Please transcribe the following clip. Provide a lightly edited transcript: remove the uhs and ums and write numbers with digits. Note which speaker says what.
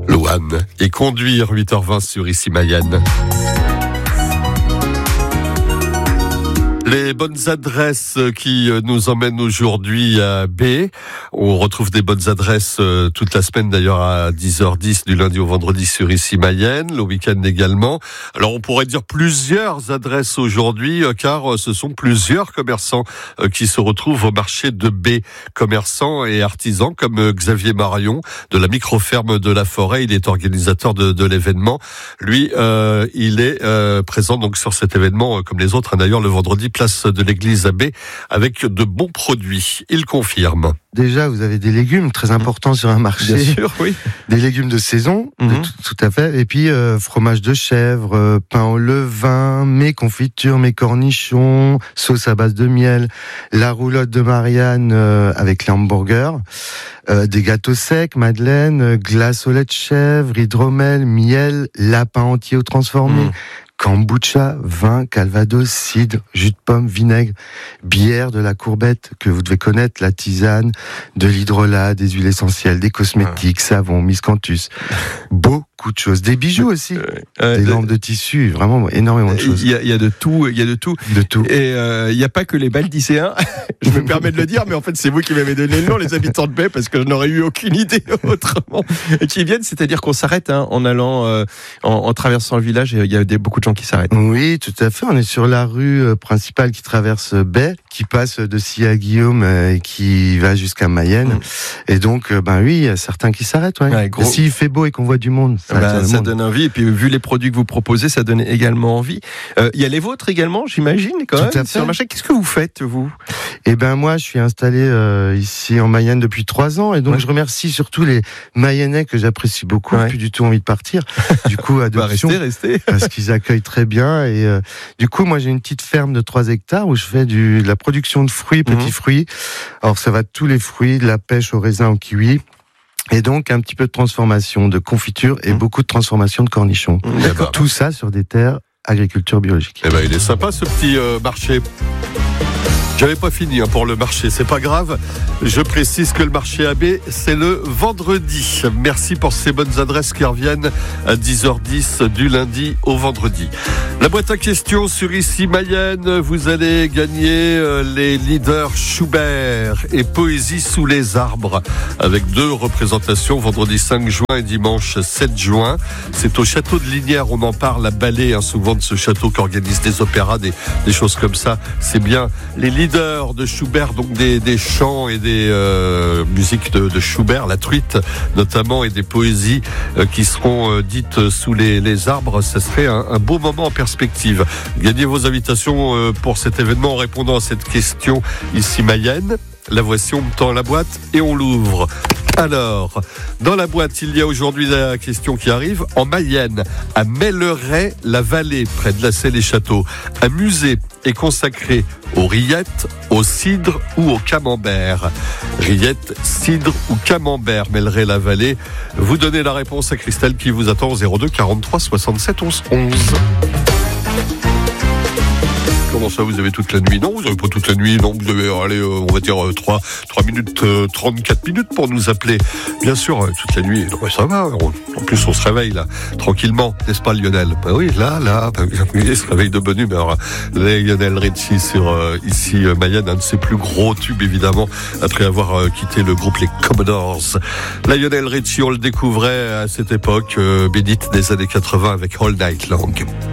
Speaker 1: Louane et conduire 8h20 sur Ici Mayenne. Les bonnes adresses qui nous emmènent aujourd'hui à B. On retrouve des bonnes adresses toute la semaine d'ailleurs à 10h10 du lundi au vendredi sur Ici Mayenne, le week-end également. Alors on pourrait dire plusieurs adresses aujourd'hui car ce sont plusieurs commerçants qui se retrouvent au marché de B. Commerçants et artisans comme Xavier Marion de la micro-ferme de la Forêt. Il est organisateur de l'événement. Lui, il est présent donc sur cet événement comme les autres d'ailleurs le vendredi place de l'église à B avec de bons produits. Il confirme.
Speaker 2: Déjà, vous avez des légumes très importants sur un marché.
Speaker 1: Bien sûr, oui.
Speaker 2: Des légumes de saison, tout à fait. Et puis, fromage de chèvre, pain au levain, mes confitures, mes cornichons, sauce à base de miel, la roulotte de Marianne avec les hamburgers, des gâteaux secs, madeleine, glace au lait de chèvre, hydromel, miel, lapin entier ou transformé, kombucha, vin, calvados, cidre, jus de pomme, vinaigre, bière de la courbette que vous devez connaître, la tisane, de l'hydrolat, des huiles essentielles, des cosmétiques, savon, miscanthus, beaucoup de choses, des bijoux aussi, des lampes de tissu, vraiment énormément de choses.
Speaker 3: Il y a de tout,
Speaker 2: De tout.
Speaker 3: Et il n'y a pas que les Baldicéens. Je me permets de le dire, mais en fait c'est vous qui m'avez donné le nom, les habitants de Bay, parce que je n'aurais eu aucune idée autrement. Et qui viennent, c'est-à-dire qu'on s'arrête en allant, en traversant le village, et il y a beaucoup de gens qui s'arrêtent.
Speaker 2: Oui, tout à fait. On est sur la rue principale qui traverse Bay, qui passe de Scie à Guillaume et qui va jusqu'à Mayenne. Et donc, oui, il y a certains qui s'arrêtent. Ouais. S'il fait beau et qu'on voit du monde,
Speaker 3: ça donne envie. Et puis, vu les produits que vous proposez, ça donne également envie. Il y a les vôtres également, j'imagine, quand
Speaker 2: tout
Speaker 3: même.
Speaker 2: À fait.
Speaker 3: Sur le marché, qu'est-ce que vous faites, vous ?
Speaker 2: Eh ben, moi, je suis installé ici en Mayenne depuis 3 ans. Et donc, je remercie surtout les Mayennais que j'apprécie beaucoup. Plus du tout envie de partir. Du coup, adoption.
Speaker 3: Restez.
Speaker 2: Parce qu'ils accueillent très bien. Et du coup, moi, j'ai une petite ferme de 3 hectares où je fais de la production de fruits, petits fruits. Alors, ça va de tous les fruits, de la pêche au raisin, au kiwi. Et donc, un petit peu de transformation de confiture et beaucoup de transformation de cornichons.
Speaker 1: D'accord.
Speaker 2: Tout ça sur des terres agriculture biologique.
Speaker 1: Eh ben, il est sympa ce petit marché. J'avais pas fini pour le marché, c'est pas grave. Je précise que le marché AB, c'est le vendredi. Merci pour ces bonnes adresses qui reviennent à 10h10 du lundi au vendredi. La boîte à questions sur Ici Mayenne, vous allez gagner les leaders Schubert et Poésie sous les arbres avec 2 représentations, vendredi 5 juin et dimanche 7 juin. C'est au château de Linières, on en parle à Balai, souvent de ce château qui organise des opéras, des choses comme ça. C'est bien les leaders de Schubert, donc des chants et des musiques de Schubert, la truite notamment, et des poésies qui seront dites sous les arbres. Ça serait un beau moment en perspective. Gagnez vos invitations pour cet événement en répondant à cette question Ici Mayenne. La voici, on me tend la boîte et on l'ouvre. Alors, dans la boîte, il y a aujourd'hui la question qui arrive. En Mayenne, à Melleray-la-Vallée, près de la Celle-et-Château, un musée est consacré aux rillettes, au cidre ou au camembert. Rillettes, cidre ou camembert, Melleray-la-Vallée. Vous donnez la réponse à Christelle qui vous attend au 02 43 67 11 11. Comment ça, vous avez toute la nuit? Non, vous n'avez pas toute la nuit. Non, vous avez, on va dire 3 minutes, 34 minutes pour nous appeler. Bien sûr, toute la nuit. Non, ça va. En plus, on se réveille, là, tranquillement. N'est-ce pas, Lionel? Bah oui, là, il se réveille de bonne humeur. Lionel Richie sur Ici Mayenne, un de ses plus gros tubes, évidemment, après avoir quitté le groupe Les Commodores. Lionel Richie, on le découvrait à cette époque bénite des années 80 avec All Night Long.